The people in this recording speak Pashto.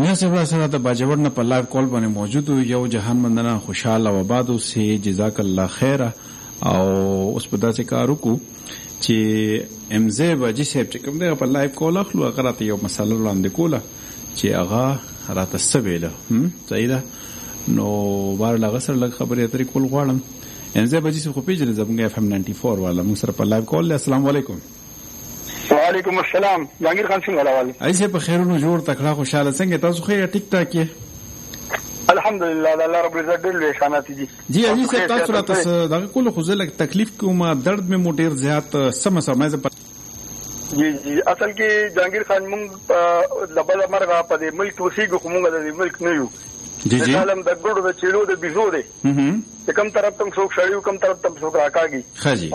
جهانګیر صاحب سره د باجوړ نه په لایو کال باندې موجود یو جهان مندنه خوشاله و آباد سه جزاک الله خیر او اوس په داسې کار وکړو چې امزه باجی صاحب چې کوم دی په لایو کال اخلو هغه راته یو مسله وړاندې کوله چې هغه راته سویله صحیح ده نو بار لغه سره لږ خبرې اترې کول غواړم امزه باجی صاحب خو پیژنې زموږ اف ام 94 والا موږ سره په لایو کال. السلام علیکم. وعلیکم السلام. جهانگیر خان څنګه حوالي؟ ایسه په خیرونو جوړ تکړه خوشاله څنګه تاسو خیر ټیک ټاک یې؟ الحمدلله الله رب العزت ډېر لوی شانات دي. جی عزیز صاحب تاسو راته دغه کول خو زه لږ تکلیف کوم درد مې مو ډېر زیات سمه جی اصل کې جهانگیر خان مونږ لبل مرغه په دې ملک وسیګو خو مونږ د ملک نه یو. جی عالم د ګړو د چیلو د بيزو دی. کم طرف تم څوک شړیو کم طرف تم څوک راکاږي.